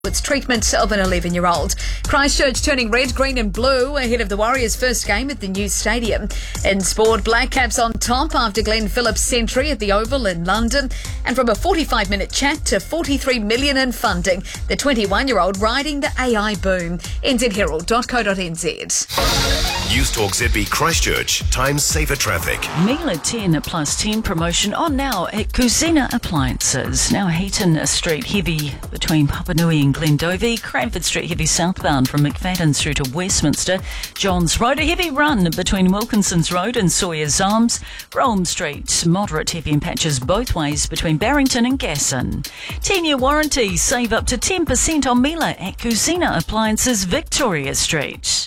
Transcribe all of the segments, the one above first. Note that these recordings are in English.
It's treatment of an 11-year-old. Christchurch turning red, green and blue ahead of the Warriors' first game at the new stadium. In sport, Black Caps on top after Glenn Phillips' century at the Oval in London. And from a 45-minute chat to 43 million in funding, the 21-year-old riding the AI boom. nzherald.co.nz. News Talk ZB Christchurch. Times safer traffic. Meal at 10 plus 10 promotion on now at Kusina Appliances. Now Heaton Street heavy between Papanui and Glendowie. Cranford Street heavy southbound from McFadden through to Westminster. Johns Road a heavy run between Wilkinson's Road and Sawyer's Arms. Rome Street moderate heavy in patches both ways between Barrington and Gasson. 10-year warranty. Save up to 10% on Miele at Kusina Appliances Victoria Street.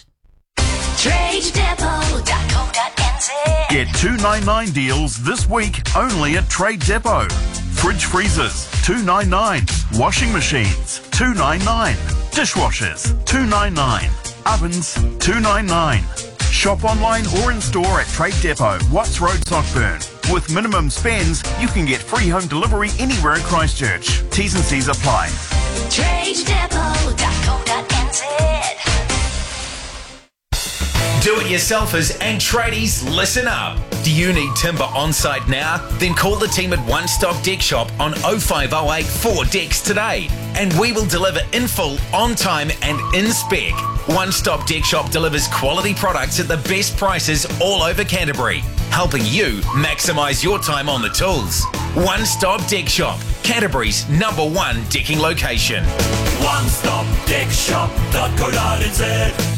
TradeDepot.co.nz. Get $2.99 deals this week only at Trade Depot. Fridge freezers, $2.99. Washing machines, $2.99. Dishwashers, $2.99. Ovens, $2.99. Shop online or in store at Trade Depot, Watts Road, Sockburn. With minimum spends, you can get free home delivery anywhere in Christchurch. T's and C's apply. TradeDepot.co.nz. Do-it-yourselfers and tradies, listen up. Do you need timber on site now? Then call the team at One Stop Deck Shop on 0508 4 Decks today, and we will deliver in full, on time and in spec. One Stop Deck Shop delivers quality products at the best prices all over Canterbury, helping you maximise your time on the tools. One Stop Deck Shop, Canterbury's #1 decking location. OneStopDeckShop.co.nz.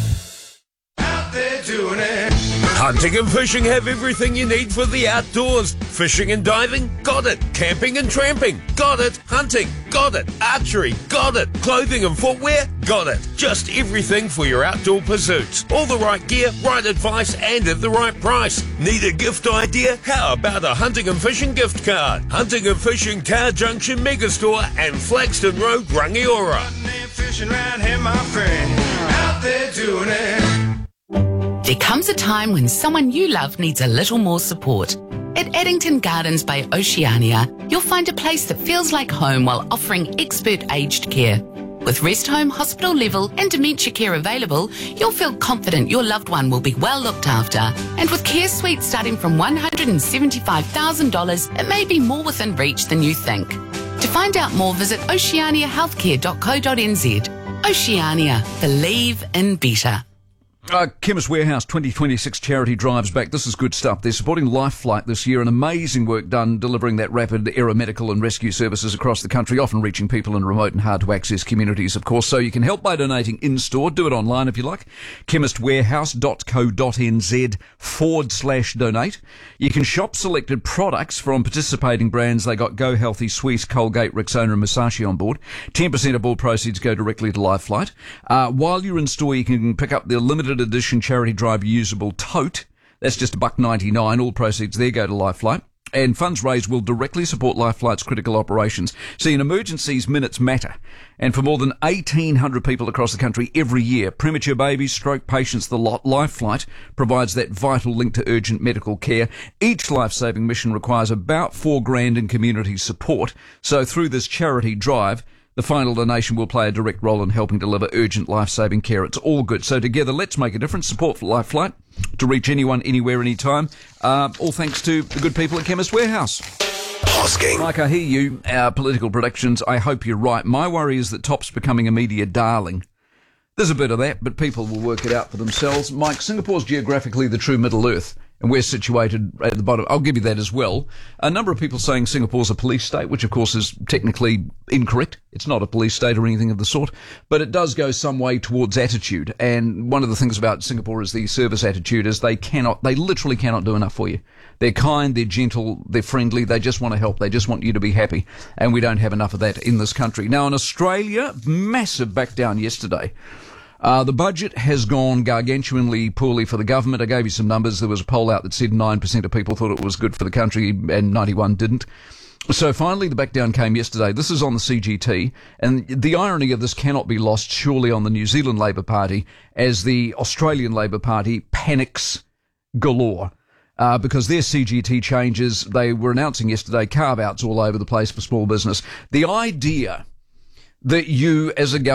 Hunting and fishing have everything you need for the outdoors. Fishing and diving? Got it. Camping and tramping? Got it. Hunting? Got it. Archery? Got it. Clothing and footwear? Got it. Just everything for your outdoor pursuits. All the right gear, right advice and at the right price. Need a gift idea? How about a hunting and fishing gift card? Hunting and Fishing Car Junction Megastore and Flaxton Road, Rangiora. Fishing around here, my friend, out there doing it. There comes a time when someone you love needs a little more support. At Addington Gardens by Oceania, you'll find a place that feels like home while offering expert aged care. With rest home, hospital level and dementia care available, you'll feel confident your loved one will be well looked after. And with care suites starting from $175,000, it may be more within reach than you think. To find out more, visit oceaniahealthcare.co.nz. Oceania, believe in better. Chemist Warehouse 2026 charity drives back. This is good stuff. They're supporting Life Flight this year, and amazing work done delivering that rapid aero medical and rescue services across the country, often reaching people in remote and hard to access communities, of course. So you can help by donating in store. Do it online if you like. chemistwarehouse.co.nz/donate. You can shop selected products from participating brands. They got Go Healthy, Suisse, Colgate, Rexona and Musashi on board. 10% of all proceeds go directly to Life Flight. While you're in store, you can pick up the limited edition charity drive usable tote. That's just $1.99. All proceeds there go to Life Flight. And funds raised will directly support Life Flight's critical operations. See, in emergencies, minutes matter. And for more than 1,800 people across the country every year, premature babies, stroke patients, the lot, Life Flight provides that vital link to urgent medical care. Each life-saving mission requires about $4,000 in community support. So through this charity drive, the final donation will play a direct role in helping deliver urgent life-saving care. It's all good. So together, let's make a difference. Support for Life Flight to reach anyone, anywhere, anytime. All thanks to the good people at Chemist Warehouse. Hosking. Mike, I hear you. Our political predictions, I hope you're right. My worry is that Top's becoming a media darling. There's a bit of that, but people will work it out for themselves. Mike, Singapore's geographically the true Middle Earth, and we're situated at the bottom. I'll give you that as well. A number of people saying Singapore's a police state, which of course is technically incorrect. It's not a police state or anything of the sort, but it does go some way towards attitude. And one of the things about Singapore is the service attitude is they literally cannot do enough for you. They're kind, they're gentle, they're friendly, they just want to help, they just want you to be happy. And we don't have enough of that in this country. Now in Australia, massive back down yesterday. The budget has gone gargantuanly poorly for the government. I gave you some numbers. There was a poll out that said 9% of people thought it was good for the country and 91 didn't. So finally the back down came yesterday. This is on the CGT, and the irony of this cannot be lost surely on the New Zealand Labour Party as the Australian Labour Party panics galore. Because their CGT changes, they were announcing yesterday carve-outs all over the place for small business. The idea that you as a